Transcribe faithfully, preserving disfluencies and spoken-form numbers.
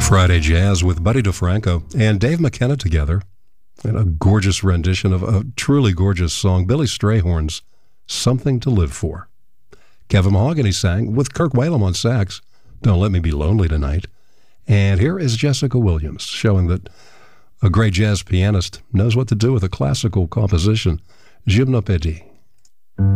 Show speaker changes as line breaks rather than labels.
Friday Jazz with Buddy DeFranco and Dave McKenna together in a gorgeous rendition of a truly gorgeous song, Billy Strayhorn's Something to Live For. Kevin Mahogany sang with Kirk Whalum on sax, Don't Let Me Be Lonely Tonight. And here is Jessica Williams, showing that a great jazz pianist knows what to do with a classical composition, Gymnopédie.